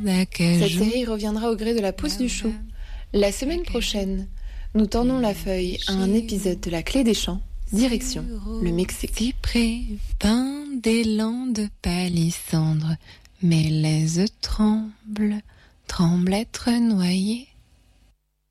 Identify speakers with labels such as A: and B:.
A: Cette série reviendra au gré de la pousse du chou. La semaine prochaine, nous tendons la feuille à un épisode de La Clé des Champs, direction le Mexique.
B: Cyprès, pin des landes palissandres, mes laises tremblent, tremblent être noyées